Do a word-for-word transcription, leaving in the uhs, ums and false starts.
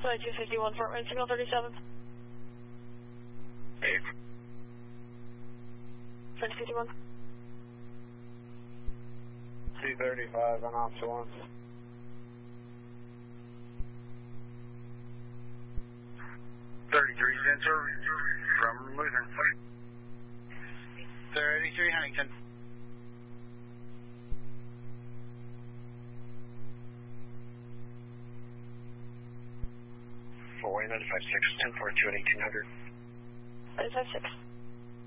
Flight two fifty-one, Fort Wayne, signal thirty-seven. Eight. Flight two fifty-one. C thirty-five on ops one. thirty-three sensor from Lutheran. thirty-three Huntington. Fort Wayne, ninety-five six, ten four two at eighteen hundred. ninety-five six.